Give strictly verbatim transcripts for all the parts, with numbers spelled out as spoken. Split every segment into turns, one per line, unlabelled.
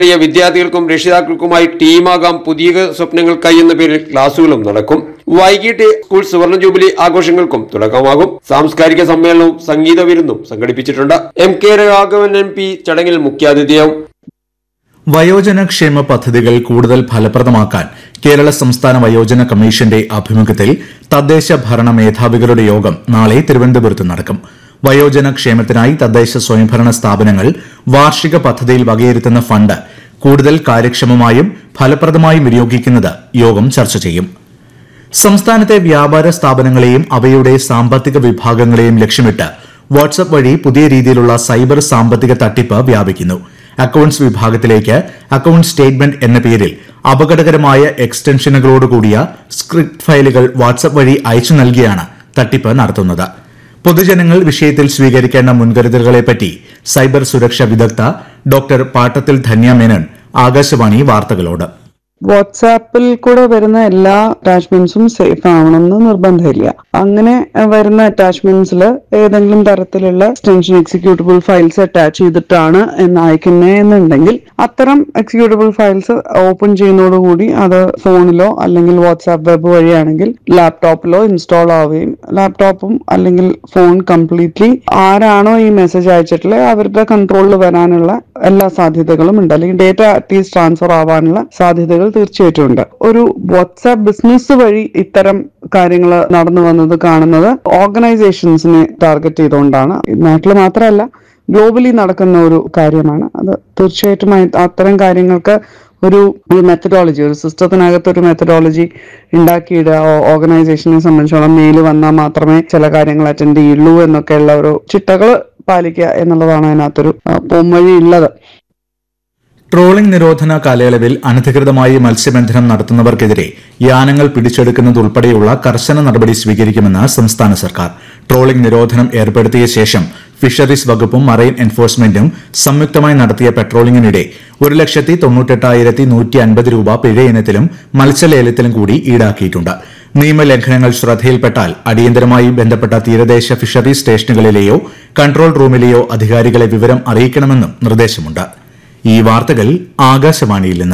വിദ്യാർത്ഥികൾക്കും രക്ഷിതാക്കൾക്കുമായി ടീമാകാം പുതിയ സ്വപ്നങ്ങൾക്കായി എന്ന പേരിൽ ക്ലാസുകളും നടക്കും. വൈകിട്ട് സ്കൂൾ സുവർണ ജൂബിലി ആഘോഷങ്ങൾക്കും തുടക്കമാകും. സാംസ്കാരിക സമ്മേളനവും സംഗീത വിരുന്നും സംഘടിപ്പിച്ചിട്ടുണ്ട്. M K Raghavan M P ചടങ്ങിൽ മുഖ്യാതിഥിയാവും.
വയോജനക്ഷേമ പദ്ധതികൾ കൂടുതൽ ഫലപ്രദമാക്കാൻ കേരള സംസ്ഥാന വയോജന കമ്മീഷന്റെ ആഭിമുഖ്യത്തിൽ തദ്ദേശ ഭരണ മേധാവികളുടെ യോഗം നാളെ തിരുവനന്തപുരത്ത് നടക്കും. വയോജന ക്ഷേമത്തിനായി തദ്ദേശ സ്വയംഭരണ സ്ഥാപനങ്ങൾ വാർഷിക പദ്ധതിയിൽ വകയിരുത്തുന്ന ഫണ്ട് കൂടുതൽ കാര്യക്ഷമമായും ഫലപ്രദമായും വിനിയോഗിക്കുന്നത് യോഗം ചർച്ച ചെയ്യും. സംസ്ഥാനത്തെ വ്യാപാര സ്ഥാപനങ്ങളെയും അവയുടെ സാമ്പത്തിക വിഭാഗങ്ങളെയും ലക്ഷ്യമിട്ട് വാട്സ്ആപ്പ് വഴി പുതിയ രീതിയിലുള്ള സൈബർ സാമ്പത്തിക തട്ടിപ്പ് വ്യാപിക്കുന്നു. അക്കൌണ്ട്സ് വിഭാഗത്തിലേക്ക് അക്കൌണ്ട് സ്റ്റേറ്റ്മെന്റ് എന്ന പേരിൽ അപകടകരമായ എക്സ്റ്റൻഷനുകളോടുകൂടിയ സ്ക്രിപ്റ്റ് ഫയലുകൾ വാട്സ്ആപ്പ് വഴി അയച്ചു നൽകിയാണ് തട്ടിപ്പ് നടത്തുന്നത്. പൊതുജനങ്ങൾ വിഷയത്തിൽ സ്വീകരിക്കേണ്ട മുൻകരുതലുകളെപ്പറ്റി സൈബർ സുരക്ഷാ വിദഗ്ധ ഡോക്ടർ പാട്ടത്തിൽ ധന്യ മേനോൻ ആകാശവാണി വാർത്തകളോട്.
വാട്സാപ്പിൽ കൂടെ വരുന്ന എല്ലാ അറ്റാച്ച്മെന്റ്സും സേഫ് ആവണമെന്ന് നിർബന്ധമില്ല. അങ്ങനെ വരുന്ന അറ്റാച്ച്മെന്റ്സിൽ ഏതെങ്കിലും തരത്തിലുള്ള എക്സ്റ്റൻഷൻ എക്സിക്യൂട്ടബിൾ ഫയൽസ് അറ്റാച്ച് ചെയ്തിട്ടാണ് എന്ന് അയക്കുന്നതെന്നുണ്ടെങ്കിൽ അത്തരം എക്സിക്യൂട്ടബിൾ ഫയൽസ് ഓപ്പൺ ചെയ്യുന്നതോടുകൂടി അത് ഫോണിലോ അല്ലെങ്കിൽ വാട്സാപ്പ് വെബ് വഴിയാണെങ്കിൽ ലാപ്ടോപ്പിലോ ഇൻസ്റ്റാൾ ആവുകയും ലാപ്ടോപ്പും അല്ലെങ്കിൽ ഫോൺ കംപ്ലീറ്റ്ലി ആരാണോ ഈ മെസ്സേജ് അയച്ചിട്ടുള്ളത് അവരുടെ കൺട്രോളിൽ വരാനുള്ള എല്ലാ സാധ്യതകളും ഉണ്ട്. അല്ലെങ്കിൽ ഡേറ്റ അറ്റ്ലീസ്റ്റ് ട്രാൻസ്ഫർ ആവാനുള്ള സാധ്യതകൾ തീർച്ചയായിട്ടും ഉണ്ട്. ഒരു വാട്സാപ്പ് ബിസിനസ് വഴി ഇത്തരം കാര്യങ്ങൾ നടന്നു വന്നത് കാണുന്നത് ഓർഗനൈസേഷൻസിനെ ടാർഗറ്റ് ചെയ്തുകൊണ്ടാണ്. നാട്ടിൽ മാത്രമല്ല ഗ്ലോബലി നടക്കുന്ന ഒരു കാര്യമാണ്. അത് തീർച്ചയായിട്ടും അത്തരം കാര്യങ്ങൾക്ക് ഒരു മെത്തഡോളജി, ഒരു സിസ്റ്റത്തിനകത്ത് ഒരു മെത്തഡോളജി ഉണ്ടാക്കിയിടുക. ഓർഗനൈസേഷനെ സംബന്ധിച്ചോളം മെയിൽ വന്നാൽ മാത്രമേ ചില കാര്യങ്ങൾ അറ്റൻഡ് ചെയ്യുള്ളൂ എന്നൊക്കെയുള്ള ഒരു ചിട്ടകൾ പാലിക്കുക എന്നുള്ളതാണ് അതിനകത്തൊരു പോംവഴി ഉള്ളത്.
ട്രോളിംഗ് നിരോധന കാലയളവിൽ അനധികൃതമായി മത്സ്യബന്ധനം നടത്തുന്നവർക്കെതിരെ യാനങ്ങൾ പിടിച്ചെടുക്കുന്നതുൾപ്പെടെയുള്ള കർശന നടപടി സ്വീകരിക്കുമെന്ന് സംസ്ഥാന സർക്കാർ. ട്രോളിംഗ് നിരോധനം ഏർപ്പെടുത്തിയ ശേഷം ഫിഷറീസ് വകുപ്പും മറൈൻ എൻഫോഴ്സ്മെന്റും സംയുക്തമായി നടത്തിയ പെട്രോളിംഗിനിടെ ഒരു ലക്ഷത്തി തൊണ്ണൂറ്റെട്ടായിരത്തി നൂറ്റി അൻപത് രൂപ പിഴ ഇനത്തിലും മത്സ്യലേലത്തിലും കൂടി ഈടാക്കിയിട്ടുണ്ട്. നിയമലംഘനങ്ങൾ ശ്രദ്ധയിൽപ്പെട്ടാൽ അടിയന്തരമായി ബന്ധപ്പെട്ട തീരദേശ ഫിഷറീസ് സ്റ്റേഷനുകളിലെയോ കൺട്രോൾ റൂമിലെയോ അധികാരികളെ വിവരം അറിയിക്കണമെന്നും നിർദ്ദേശമുണ്ട്. ഈ വാർത്തകൾ ആകാശവാണിയിൽ നിന്ന്.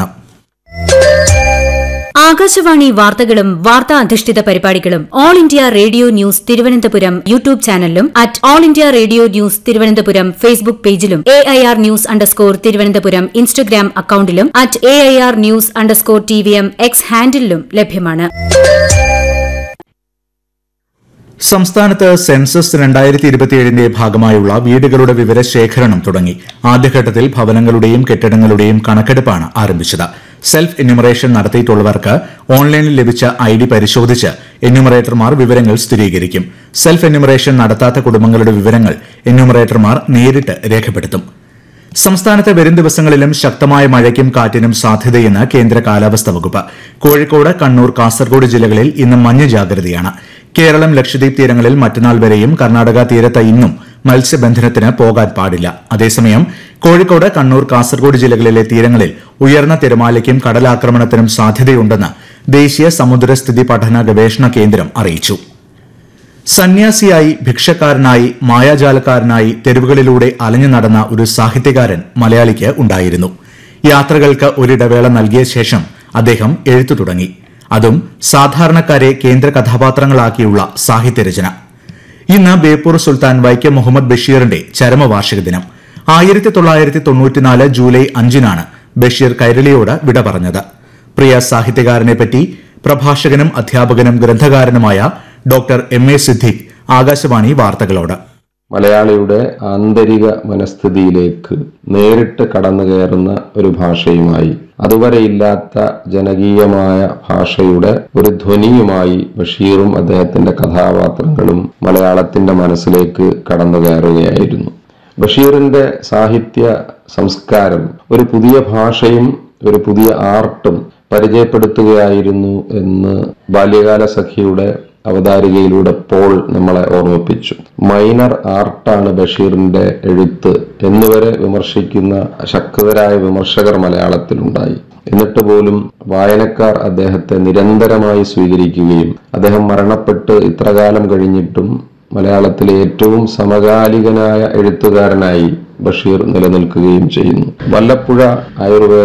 ആകാശവാണി വാർത്തകളും വാർത്താ അധിഷ്ഠിത പരിപാടികളും all India radio news Thiruvananthapuram YouTube ചാനലിലും at all India radio news Thiruvananthapuram Facebook പേജിലും A I R news underscore Thiruvananthapuram Instagram അക്കൌണ്ടിലും at A I R news underscore T V M X ഹാൻഡിലും ലഭ്യമാണ്.
സംസ്ഥാനത്ത് സെൻസസ് രണ്ടായിരത്തി ഇരുപത്തിയേഴിന്റെ ഭാഗമായുള്ള വീടുകളുടെ വിവരശേഖരണം തുടങ്ങി. ആദ്യഘട്ടത്തിൽ ഭവനങ്ങളുടെയും കെട്ടിടങ്ങളുടെയും കണക്കെടുപ്പാണ് ആരംഭിച്ചത്. സെൽഫ് എന്യൂമറേഷൻ നടത്തിയിട്ടുള്ളവർക്ക് ഓൺലൈനിൽ ലഭിച്ച ഐ ഡി പരിശോധിച്ച് എന്യൂമറേറ്റർമാർ വിവരങ്ങൾ സ്ഥിരീകരിക്കും. സെൽഫ് എന്യൂമറേഷൻ നടത്താത്ത കുടുംബങ്ങളുടെ വിവരങ്ങൾ എന്യൂമറേറ്റർമാർ നേരിട്ട് രേഖപ്പെടുത്തും. സംസ്ഥാനത്ത് വരും ദിവസങ്ങളിലും ശക്തമായ മഴയ്ക്കും കാറ്റിനും സാധ്യതയെന്ന് കേന്ദ്ര കാലാവസ്ഥാ വകുപ്പ്. കോഴിക്കോട്, കണ്ണൂർ, കാസർഗോഡ് ജില്ലകളിൽ ഇന്ന് മഞ്ഞ ജാഗ്രതയാണ്. കേരളം, ലക്ഷദ്വീപ് തീരങ്ങളിൽ മറ്റന്നാൾ വരെയും കർണാടക തീരത്ത് ഇന്നും മത്സ്യബന്ധനത്തിന് പോകാൻ പാടില്ല. അതേസമയം കോഴിക്കോട്, കണ്ണൂർ, കാസർഗോഡ് ജില്ലകളിലെ തീരങ്ങളിൽ ഉയർന്ന തിരമാലയ്ക്കും കടലാക്രമണത്തിനും സാധ്യതയുണ്ടെന്ന് ദേശീയ സമുദ്രസ്ഥിതി പഠന ഗവേഷണ കേന്ദ്രം അറിയിച്ചു. സന്യാസിയായി, ഭിക്ഷക്കാരനായി, മായാജാലക്കാരനായി തെരുവുകളിലൂടെ അലഞ്ഞു നടന്ന ഒരു സാഹിത്യകാരൻ മലയാളിക്ക് ഉണ്ടായിരുന്നു. യാത്രകൾക്ക് ഒരിടവേള നൽകിയ ശേഷം അദ്ദേഹം എഴുത്തു തുടങ്ങി. അതും സാധാരണക്കാരെ കേന്ദ്ര കഥാപാത്രങ്ങളാക്കിയുള്ള സാഹിത്യരചന. ഇന്ന് ബേപ്പൂർ സുൽത്താൻ വൈക്കം മുഹമ്മദ് ബഷീറിന്റെ ചരമവാർഷിക ദിനം. ആയിരത്തി തൊള്ളായിരത്തി തൊണ്ണൂറ്റിനാല് ജൂലൈ അഞ്ചിനാണ് ബഷീർ കൈരളിയോട് വിട പറഞ്ഞത്. പ്രിയ സാഹിത്യകാരനെപ്പറ്റി പ്രഭാഷകനും അധ്യാപകനും ഗ്രന്ഥകാരനുമായ doctor M A Siddique Akashvani വാർത്തകളോട്.
മലയാളിയുടെ ആന്തരിക മനസ്ഥിതിയിലേക്ക് നേരിട്ട് കടന്നു കയറുന്ന ഒരു ഭാഷയുമായി, അതുവരെയില്ലാത്ത ജനകീയമായ ഭാഷയുടെ ഒരു ധ്വനിയുമായി ബഷീറും അദ്ദേഹത്തിന്റെ കഥാപാത്രങ്ങളും മലയാളത്തിന്റെ മനസ്സിലേക്ക് കടന്നു കയറുകയായിരുന്നു. ബഷീറിന്റെ സാഹിത്യ സംസ്കാരം ഒരു പുതിയ ഭാഷയും ഒരു പുതിയ ആർട്ടും പരിചയപ്പെടുത്തുകയായിരുന്നു എന്ന് ബാല്യകാല സഖിയുടെ അവതാരികയിലൂടെ പോൾ നമ്മളെ ഓർമ്മിപ്പിച്ചു. മൈനർ ആർട്ടാണ് ബഷീറിന്റെ എഴുത്ത് എന്നുവരെ വിമർശിക്കുന്ന ശക്തരായ വിമർശകർ മലയാളത്തിലുണ്ടായി. എന്നിട്ട് പോലും വായനക്കാർ അദ്ദേഹത്തെ നിരന്തരമായി സ്വീകരിക്കുകയും അദ്ദേഹം മരണപ്പെട്ട് ഇത്രകാലം കഴിഞ്ഞിട്ടും മലയാളത്തിലെ ഏറ്റവും സമകാലികനായ എഴുത്തുകാരനായി ബഷീർ നിലനിൽക്കുകയും ചെയ്യുന്നു. വല്ലപ്പുഴ ആയുർവേദ